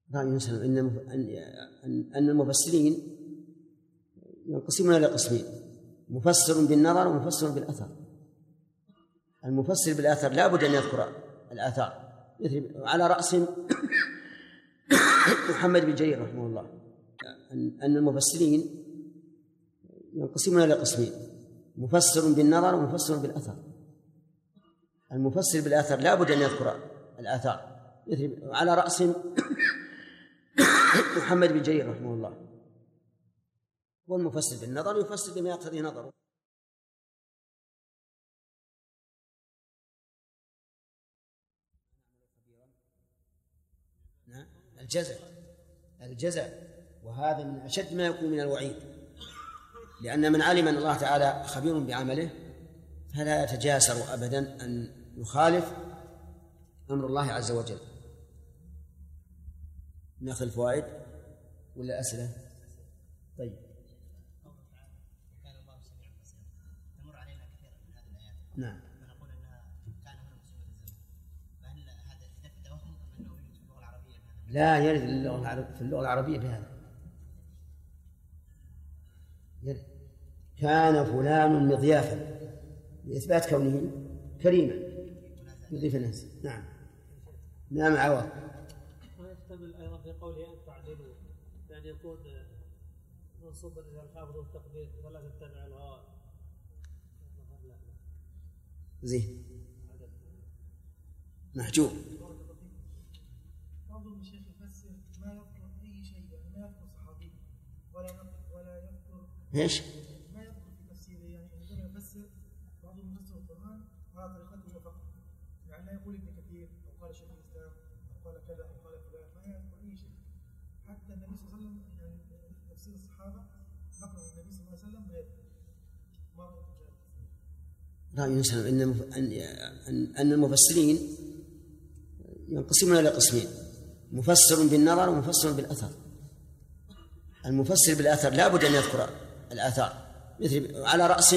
رأي يسلم أن المفسرين ينقسمون إلى قسمين: مفسر بالنظر ومفسر بالأثر. المفسر بالأثر لا بد أن يذكر الآثار، مثل على رأس محمد بن جرير رحمه الله. أن المفسرين ينقسمون إلى قسمين: مفسر بالنظر ومفسر بالأثر. المفسر بالأثر لا بد أن يذكر الآثار، مثل على رأس محمد بن جرير رحمه الله. والمفسر بالنظر يفسر بما يقتضي نظره. الجزع، وهذا من أشد ما يكون من الوعيد، لأن من علم أن الله تعالى خبير بعمله فلا يتجاسر أبدا أن يخالف أمر الله عز وجل. نأخذ الفوائد ولا أسئلة؟ طيب. كان الله سميعا بصيرا، تمر علينا كثيرا من هذه الآيات. نعم. ونقول أنها كان هنا مسلمة الزمن، فهل هذا إذا توهم أم أنه يوجد في اللغة العربية؟ لا يرد في اللغة العربية بهذا. يرد كان فلان مضيافا لإثبات كونه كريما يضيف الناس. نعم. نعم عوض. ويحتمل أيضا في قوله أن تعدلوا، يعني يكون منصوبا إلى الخافض والتقدير ولا تتبع الهوى. زين محجوب. بعض المشايخ يفسر ما يذكر أي شيء، يعني ما يذكر صحابي ولا يذكر ايش؟ ما يذكر في تفسيره، يعني عندما يفسر بعضهم يفسر القرآن على طريقته فقط، يعني لا يقول ابن كثير أو قال شيخ الإسلام أو قال كذا أو قال فلان، ما يذكر أي شيء. حتى النبي صلى الله عليه وسلم يعني تفسير الصحابة نقل النبي صلى الله عليه وسلم ما يذكر. رأي يسلم أن المفسرين ينقسمون إلى قسمين: مفسر بالنظر ومفسر بالأثر. المفسر بالأثر لا بد أن يذكر الآثار، مثل على رأس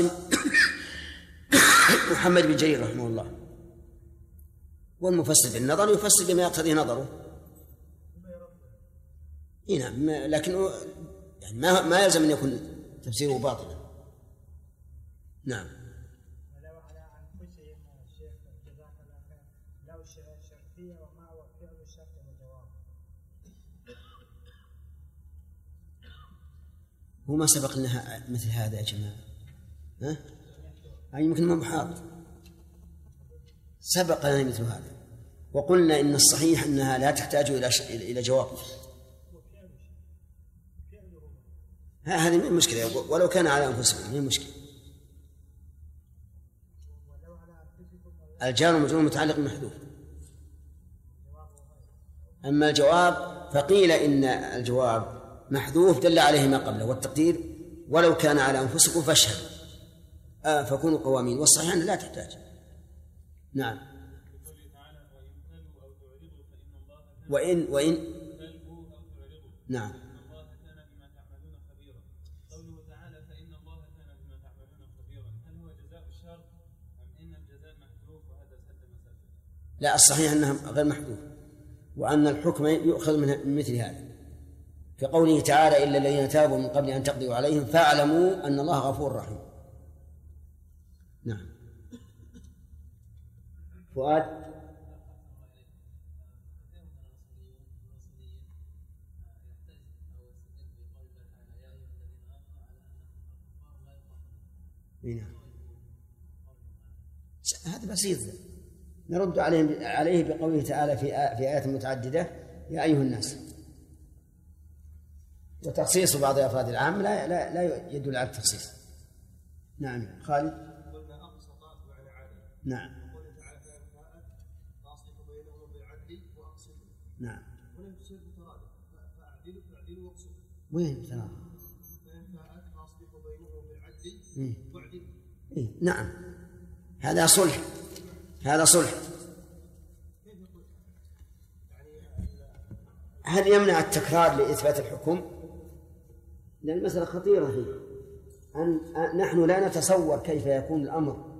محمد بن جرير رحمه الله. والمفسر بالنظر يفسر بما يقتضي نظره. نعم، لكن يعني ما يلزم أن يكون تفسيره باطلا. نعم. ولو على أنفسهم الشيخ جزاك الله خير، لو شرطية وما هو فعل الشرط والجواب. هو ما سبق لنا مثل هذا يا جماعة؟ ها؟ يمكن ما محاضر سبق لنا مثل هذا، وقلنا إن الصحيح أنها لا تحتاج إلى جواب. هذه من المشكلة، ولو كان على أنفسهم من المشكلة. الجار والمجرور متعلق بمحذوف. أما الجواب فقيل إن الجواب محذوف دل عليه ما قبله، والتقدير ولو كان على أنفسكم فاشهدوا فكونوا قوامين. والصحيح أن لا تحتاج. نعم. وإن نعم. لا، الصحيح أنها غير محذوف، وأن الحكم يؤخذ من مثل هذا، كقوله تعالى: إلا الذين تابوا من قبل أن تقدروا عليهم فاعلموا أن الله غفور رحيم. نعم. فؤاد. نعم. هذا بسيط، نرد عليه بقوله تعالى في آيات متعددة: يا أيها الناس. وتخصيص بعض أفراد العام لا يدل على التخصيص. نعم. خالد. قلنا أقسط بمعنى عدل. نعم. وقوله تعالى: فأصلحوا بينهم بالعدل وأقسطوا. نعم. ولم تصير مترادف، فأعدلوا واقسطوا. وين مترادف؟ فأصلحوا بينهم بالعدل واعدلوا. نعم، هذا صلح، هذا صلح. هل يمنع التكرار لإثبات الحكم؟ لأن المسألة خطيرة فيه. نحن لا نتصور كيف يكون الأمر